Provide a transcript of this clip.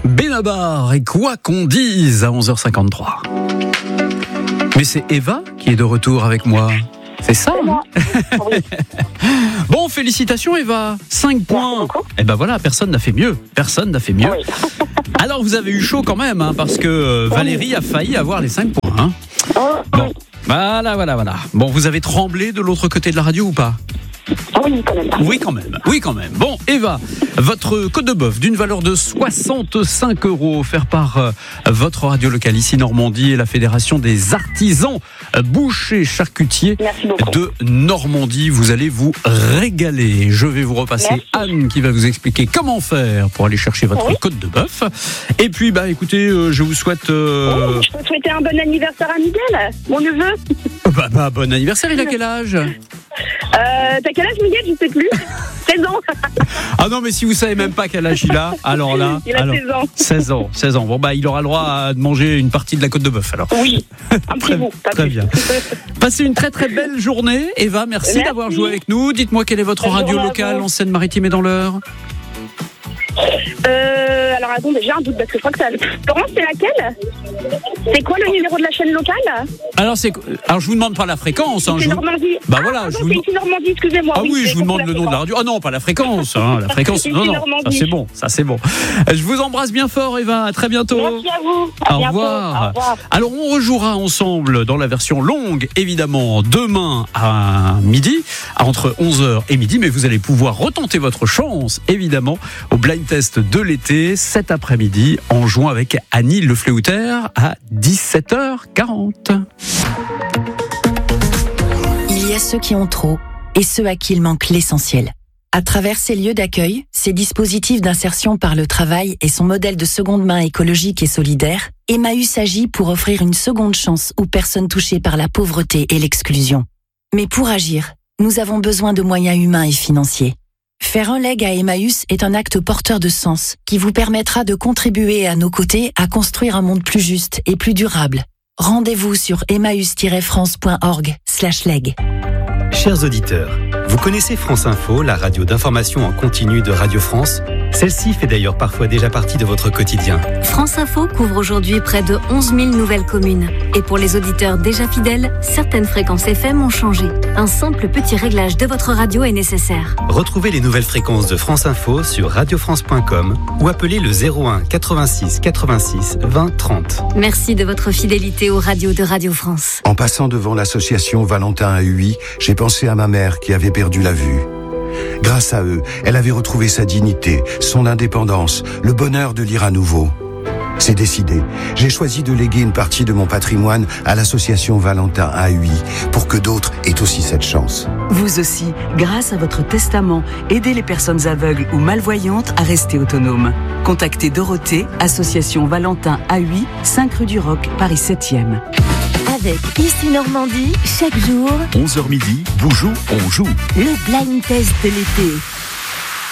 Benabar et quoi qu'on dise à 11h53. Mais c'est Eva qui est de retour avec moi. C'est ça, hein? Oui. Bon, félicitations Eva, 5 points. Et ben voilà, personne n'a fait mieux. Oui. Alors vous avez eu chaud quand même, hein, parce que Valérie a failli avoir les 5 points. Hein. Bon, voilà. Bon, vous avez tremblé de l'autre côté de la radio ou pas ? Oui, quand même. Bon, Eva, votre côte de bœuf d'une valeur de 65 € offert par votre radio locale ici Normandie et la Fédération des artisans bouchers charcutiers de Normandie. Vous allez vous régaler. Je vais vous repasser Anne qui va vous expliquer comment faire pour aller chercher votre côte de bœuf. Et puis, écoutez, je vous souhaite... Je peux souhaiter un bon anniversaire à Miguel, mon neveu. Bon anniversaire, il a quel âge ? T'as quel âge, Miguel ? Je sais plus. 16 ans. Ah non, mais si vous savez même pas quel âge il a, alors là... Il a 16 ans. 16 ans. Bon, il aura le droit de manger une partie de la côte de bœuf, alors. Oui, un petit bout. Très bien. Passez une très très belle journée. Eva, merci d'avoir joué avec nous. Dites-moi quelle est votre radio locale en Seine-Maritime et dans l'Eure ? Alors attendez, j'ai un doute parce que je crois que ça... Laurent, c'est laquelle ? C'est quoi le numéro de la chaîne locale ? Alors je vous demande pas la fréquence. C'est Normandie. Je vous c'est Normandie, excusez-moi. Ah oui, je vous demande le nom de la radio. Ah non, pas la fréquence. La fréquence, non. Ça c'est bon. Je vous embrasse bien fort, Eva. À très bientôt. Merci à vous. Au revoir. Alors on rejouera ensemble dans la version longue, évidemment, demain à midi, entre 11h et midi. Mais vous allez pouvoir retenter votre chance, évidemment, au blind test de l'été cet après-midi en jouant avec Annie Le Fléauter à 17h40. Il y a ceux qui ont trop et ceux à qui il manque l'essentiel. À travers ces lieux d'accueil, ces dispositifs d'insertion par le travail et son modèle de seconde main écologique et solidaire, Emmaüs agit pour offrir une seconde chance aux personnes touchées par la pauvreté et l'exclusion. Mais pour agir, nous avons besoin de moyens humains et financiers. Faire un leg à Emmaüs est un acte porteur de sens qui vous permettra de contribuer à nos côtés à construire un monde plus juste et plus durable. Rendez-vous sur emmaüs-france.org/leg. Chers auditeurs, vous connaissez France Info, la radio d'information en continu de Radio France ? Celle-ci fait d'ailleurs parfois déjà partie de votre quotidien. France Info couvre aujourd'hui près de 11 000 nouvelles communes. Et pour les auditeurs déjà fidèles, certaines fréquences FM ont changé. Un simple petit réglage de votre radio est nécessaire. Retrouvez les nouvelles fréquences de France Info sur radiofrance.com ou appelez le 01 86 86 20 30. Merci de votre fidélité aux radios de Radio France. En passant devant l'association Valentin à Huy, j'ai pensé à ma mère qui avait perdu la vue. Grâce à eux, elle avait retrouvé sa dignité, son indépendance, le bonheur de lire à nouveau. C'est décidé. J'ai choisi de léguer une partie de mon patrimoine à l'association Valentin à Huy pour que d'autres aient aussi cette chance. Vous aussi, grâce à votre testament, aidez les personnes aveugles ou malvoyantes à rester autonomes. Contactez Dorothée, association Valentin à Huy, 5 rue du Roc, Paris 7e. Avec Ici Normandie, chaque jour, 11h midi, vous jouez, on joue. Le blind test de l'été.